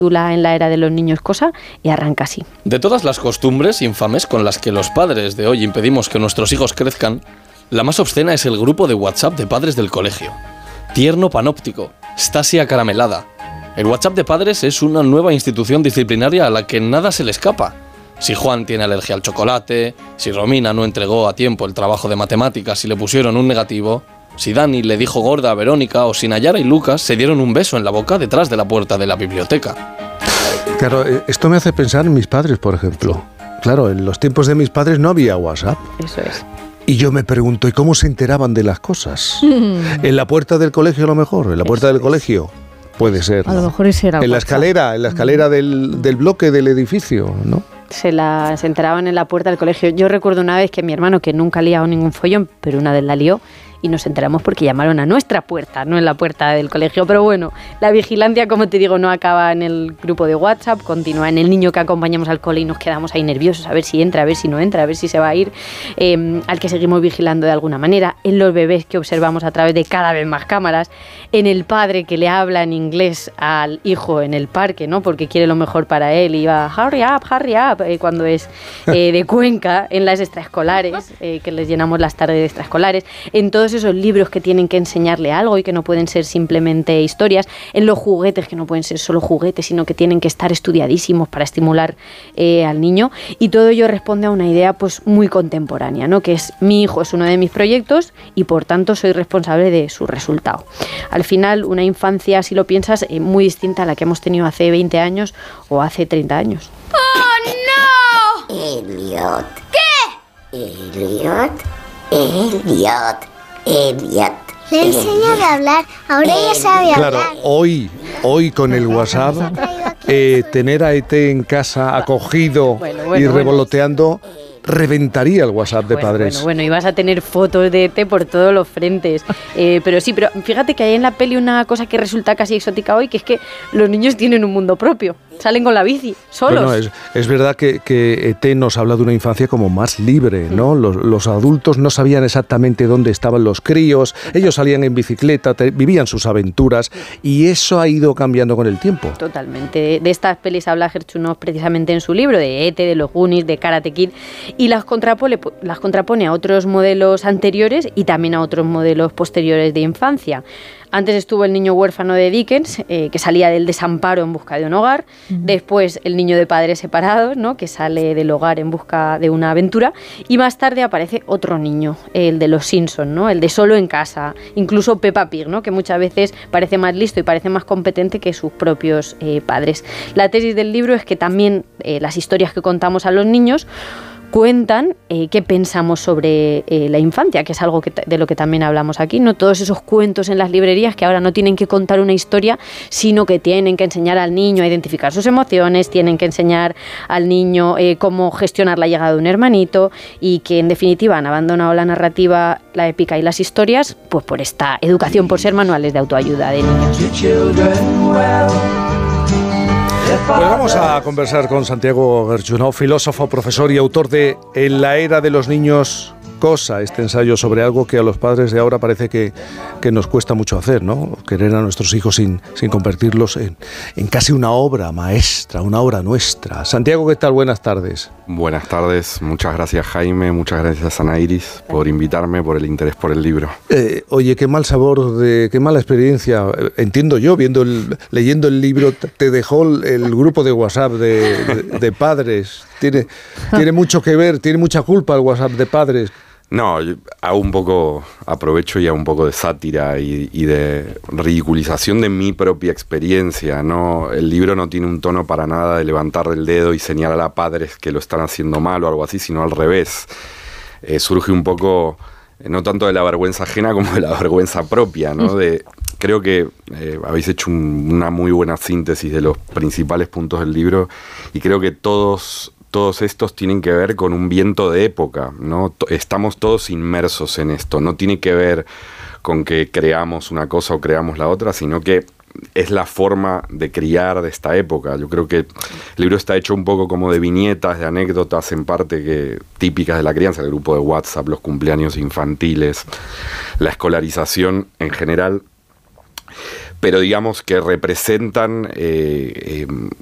en la era de los niños cosa y arranca así. De todas las costumbres infames con las que los padres de hoy impedimos que nuestros hijos crezcan, la más obscena es el grupo de WhatsApp de padres del colegio. Tierno panóptico, Stasia caramelada. El WhatsApp de padres es una nueva institución disciplinaria a la que nada se le escapa. Si Juan tiene alergia al chocolate, si Romina no entregó a tiempo el trabajo de matemáticas y le pusieron un negativo, si Dani le dijo gorda a Verónica o si Nayara y Lucas se dieron un beso en la boca detrás de la puerta de la biblioteca. Claro, esto me hace pensar en mis padres, por ejemplo. Claro, en los tiempos de mis padres no había WhatsApp. Eso es. Y yo me pregunto, ¿y cómo se enteraban de las cosas? ¿En la puerta del colegio a lo mejor? ¿En la puerta del colegio? Puede ser, ¿no? A lo mejor ese era en la escalera del bloque del edificio, ¿no? Se enteraban en la puerta del colegio. Yo recuerdo una vez que mi hermano, que nunca ha liado ningún follón, pero una vez la lió, y nos enteramos porque llamaron a nuestra puerta, no en la puerta del colegio. Pero bueno, la vigilancia, como te digo, no acaba en el grupo de WhatsApp, continúa en el niño que acompañamos al cole y nos quedamos ahí nerviosos a ver si entra, a ver si no entra, a ver si se va a ir, al que seguimos vigilando de alguna manera, en los bebés que observamos a través de cada vez más cámaras, en el padre que le habla en inglés al hijo en el parque, ¿no? Porque quiere lo mejor para él y va hurry up, cuando es de Cuenca, en las extraescolares, que les llenamos las tardes de extraescolares, en todos esos libros que tienen que enseñarle algo y que no pueden ser simplemente historias, en los juguetes que no pueden ser solo juguetes, sino que tienen que estar estudiadísimos para estimular al niño, y todo ello responde a una idea pues muy contemporánea, ¿no? Que es: mi hijo es uno de mis proyectos y por tanto soy responsable de su resultado. Al final, una infancia, si lo piensas, muy distinta a la que hemos tenido hace 20 años o hace 30 años. ¡Oh, no! Elliot. ¿Qué? Elliot. Le he enseñado a hablar, ahora ya sabe hablar. Claro, hoy con el WhatsApp, tener a ET en casa acogido y revoloteando, reventaría el WhatsApp de padres. Bueno, y vas a tener fotos de ET por todos los frentes. Pero fíjate que hay en la peli una cosa que resulta casi exótica hoy, que es que los niños tienen un mundo propio. Salen con la bici, solos. Bueno, es verdad que ET nos habla de una infancia como más libre, ¿no? Los adultos no sabían exactamente dónde estaban los críos, ellos salían en bicicleta, vivían sus aventuras, y eso ha ido cambiando con el tiempo. Totalmente. De estas pelis habla Gerchunov precisamente en su libro, de ET, de los Goonies, de Karate Kid, y las contrapone a otros modelos anteriores y también a otros modelos posteriores de infancia. Antes estuvo el niño huérfano de Dickens, que salía del desamparo en busca de un hogar. Después el niño de padres separados, ¿no? Que sale del hogar en busca de una aventura. Y más tarde aparece otro niño, el de los Simpson, ¿no? El de solo en casa. Incluso Peppa Pig, ¿no? Que muchas veces parece más listo y parece más competente que sus propios padres. La tesis del libro es que también las historias que contamos a los niños cuentan qué pensamos sobre la infancia, que es algo de lo que también hablamos aquí, ¿no? Todos esos cuentos en las librerías que ahora no tienen que contar una historia, sino que tienen que enseñar al niño a identificar sus emociones, tienen que enseñar al niño cómo gestionar la llegada de un hermanito, y que en definitiva han abandonado la narrativa, la épica y las historias, pues por esta educación por ser manuales de autoayuda de niños. Pues vamos a conversar con Santiago Gerchunov, filósofo, profesor y autor de En la era de los niños cosa, este ensayo sobre algo que a los padres de ahora parece que nos cuesta mucho hacer, ¿no? Querer a nuestros hijos sin convertirlos en casi una obra maestra, una obra nuestra. Santiago, ¿qué tal? Buenas tardes. Buenas tardes, muchas gracias Jaime, muchas gracias Ana Iris por invitarme, por el interés por el libro. Oye, qué mal sabor, qué mala experiencia, entiendo yo, leyendo el libro, te dejó el grupo de WhatsApp de padres. Tiene mucho que ver, tiene mucha culpa el WhatsApp de padres. No, hago un poco, aprovecho y hago un poco de sátira y de ridiculización de mi propia experiencia, ¿no? El libro no tiene un tono para nada de levantar el dedo y señalar a padres que lo están haciendo mal o algo así, sino al revés. Surge un poco, no tanto de la vergüenza ajena como de la vergüenza propia, ¿no? Creo que habéis hecho una muy buena síntesis de los principales puntos del libro, y creo que todos estos tienen que ver con un viento de época, ¿no? Estamos todos inmersos en esto, no tiene que ver con que creamos una cosa o creamos la otra, sino que es la forma de criar de esta época. Yo creo que el libro está hecho un poco como de viñetas, de anécdotas en parte típicas de la crianza, el grupo de WhatsApp, los cumpleaños infantiles, la escolarización en general. pero digamos que representan